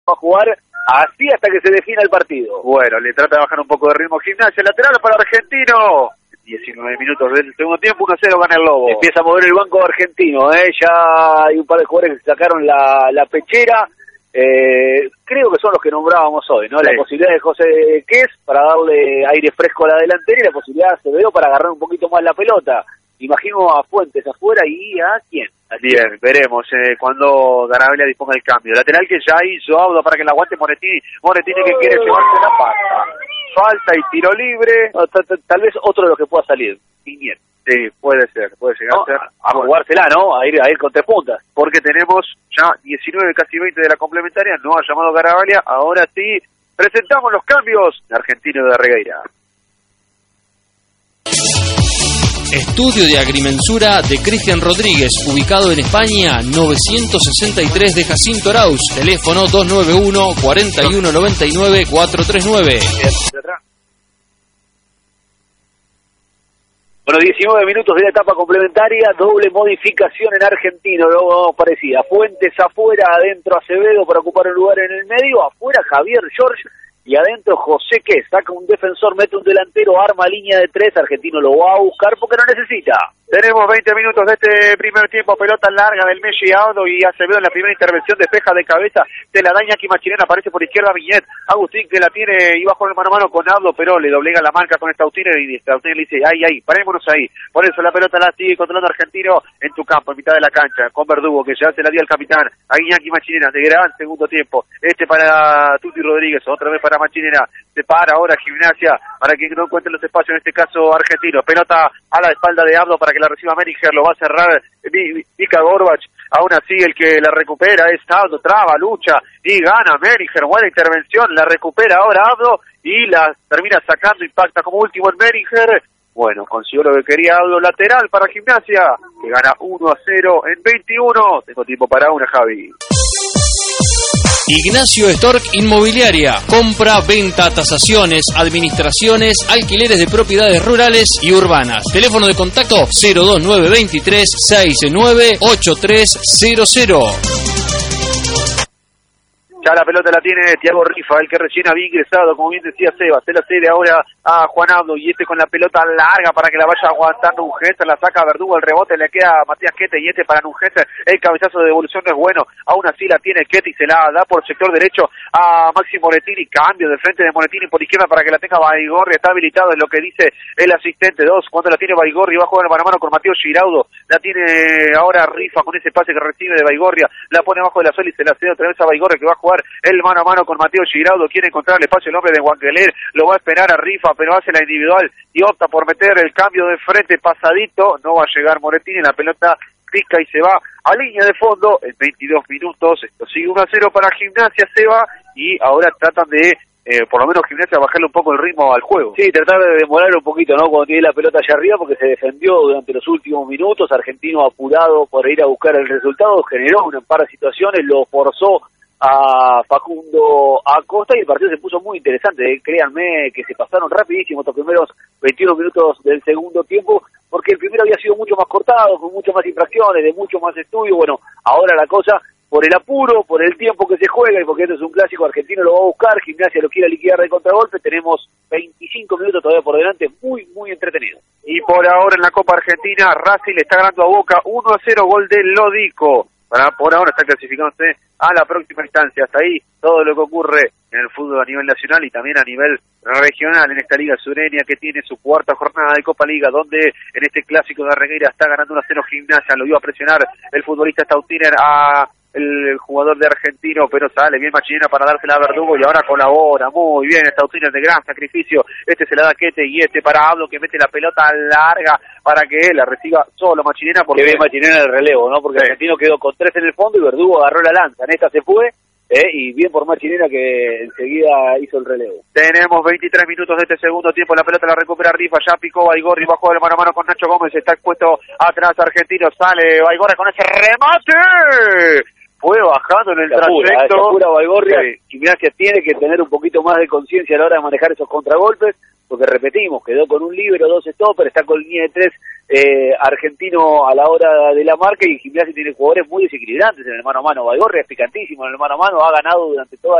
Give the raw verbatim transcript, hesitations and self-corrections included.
va a jugar así hasta que se defina el partido. Bueno, le trata de bajar un poco de ritmo Gimnasia, lateral para Argentino. diecinueve minutos del segundo tiempo, uno a cero gana el Lobo. Empieza a mover el banco argentino, ¿eh? Ya hay un par de jugadores que sacaron la, la pechera. Eh, creo que son los que nombrábamos hoy, ¿no? Sí. La posibilidad de José Quez para darle aire fresco a la delantera y la posibilidad de Acevedo para agarrar un poquito más la pelota. Imagino a Fuentes afuera y a quién. Así Bien, es. veremos eh, cuando Garavaglia disponga el cambio. Lateral que ya hizo Audo para que la aguante Moretti. Moretti que quiere llevarse la pasta. Falta y tiro libre. No, t- t- tal vez otro de los que pueda salir. Pinier. Sí, puede ser, puede llegar no, a ser. A, a jugársela, ¿no? A ir, a ir con tres puntas. Porque tenemos ya diecinueve, casi veinte de la complementaria. No ha llamado Garavaglia. Ahora sí, presentamos los cambios de Argentino de Regueira. Estudio de Agrimensura de Cristian Rodríguez, ubicado en España, novecientos sesenta y tres de Jacinto Arauz, teléfono dos nueve uno, cuatro uno nueve nueve, cuatro tres nueve. Bueno, diecinueve minutos de la etapa complementaria, doble modificación en Argentino, luego parecía Fuentes afuera, adentro Acevedo para ocupar un lugar en el medio, afuera Javier George y adentro José que saca un defensor, mete un delantero, arma línea de tres, Argentino lo va a buscar porque no necesita. Tenemos veinte minutos de este primer tiempo, pelota larga del Messi Audo y Acevedo en la primera intervención, despeja de cabeza, se la daña aquí Machinena, aparece por izquierda Viñet, Agustín que la tiene y bajo el mano a mano con Audo, pero le doblega la marca con Stautiner y Stautiner le dice, ay, ay, parémonos ahí, por eso la pelota la sigue controlando Argentino en tu campo, en mitad de la cancha, con Verdugo que ya se la dio al capitán, a Iñaki Machinena, de gran segundo tiempo, este para Tuti Rodríguez, otra vez para Machinena, se para ahora Gimnasia, para que no encuentre los espacios, en este caso Argentino, pelota a la espalda de Audo para que la reciba Meniger, lo va a cerrar Vika Gorbach, aún así el que la recupera es Audo, traba, lucha y gana Meniger, buena intervención, la recupera ahora Audo y la termina sacando, impacta como último en Meniger. Bueno, consiguió lo que quería Audo, lateral para Gimnasia, que gana uno a cero en veintiuno, tengo tiempo para una, Javi. Ignacio Stork Inmobiliaria, compra, venta, tasaciones, administraciones, alquileres de propiedades rurales y urbanas. Teléfono de contacto cero dos nueve dos tres, seis nueve ocho tres cero cero. Ya la pelota la tiene Thiago Rifa, el que recién había ingresado, como bien decía Seba, se la cede ahora a Juan Audo y este con la pelota larga para que la vaya aguantando Nungesser, la saca a Verdugo, el rebote le queda a Matías Quete y este para Nungesser, el cabezazo de devolución no es bueno, aún así la tiene Quete y se la da por sector derecho a Maxi Morettini, cambio de frente de Morettini por izquierda para que la tenga Baigorri, está habilitado en lo que dice el asistente dos, cuando la tiene Baigorri va a jugar mano a mano con Mateo Giraudo, la tiene ahora Rifa con ese pase que recibe de Baigorria, la pone abajo de la suela y se la cede otra vez a Baigorri que va a jugar el mano a mano con Mateo Giraudo, quiere encontrar el espacio el hombre de Huanqueler, lo va a esperar a Rifa, pero hace la individual y opta por meter el cambio de frente pasadito, no va a llegar Morettini, la pelota pica y se va a línea de fondo en veintidós minutos, esto sigue uno a cero para Gimnasia, se va y ahora tratan de eh, por lo menos Gimnasia bajarle un poco el ritmo al juego. Sí, tratar de demorar un poquito, ¿no? Cuando tiene la pelota allá arriba, porque se defendió durante los últimos minutos, Argentino apurado por ir a buscar el resultado, generó un par de situaciones, lo forzó a Facundo Acosta y el partido se puso muy interesante, ¿eh? Créanme que se pasaron rapidísimo estos primeros veintiuno minutos del segundo tiempo, porque el primero había sido mucho más cortado, con mucho más infracciones, de mucho más estudio. Bueno, ahora la cosa, por el apuro, por el tiempo que se juega y porque esto es un clásico, Argentino lo va a buscar, Gimnasia lo quiere liquidar de contragolpe, tenemos veinticinco minutos todavía por delante, muy, muy entretenido. Y por ahora en la Copa Argentina, Racing le está ganando a Boca uno a cero, gol de Lodico. Para, por ahora está clasificándose a la próxima instancia. Hasta ahí todo lo que ocurre en el fútbol a nivel nacional y también a nivel regional en esta liga sureña que tiene su cuarta jornada de Copa Liga, donde en este clásico de Regueira está ganando uno a cero Gimnasia. Lo iba a presionar el futbolista Stautiner a el jugador de Argentino, pero sale bien Machinena para dársela a Verdugo y ahora colabora muy bien Stautiner de gran sacrificio. Este se la da a Quete y este para Abdo que mete la pelota larga para que la reciba solo Machinena. Porque que bien Machinena en el relevo, ¿no? Porque sí. Argentino quedó con tres en el fondo y Verdugo agarró la lanza. En esta se fue, eh, y bien por Machinena que enseguida hizo el relevo. Tenemos veintitrés minutos de este segundo tiempo, la pelota la recupera Rifa, ya picó Baigorri, bajó de mano a mano con Nacho Gómez, está expuesto atrás Argentino, sale Baigorri con ese remate. Fue bajando en el trayecto. Apura Baigorria, sí. Gimnasia tiene que tener un poquito más de conciencia a la hora de manejar esos contragolpes, porque repetimos, quedó con un líbero, dos stoppers, está con línea de tres eh, Argentino a la hora de la marca y Gimnasia tiene jugadores muy desequilibrantes en el mano a mano. Baigorria es picantísimo en el mano a mano, ha ganado durante toda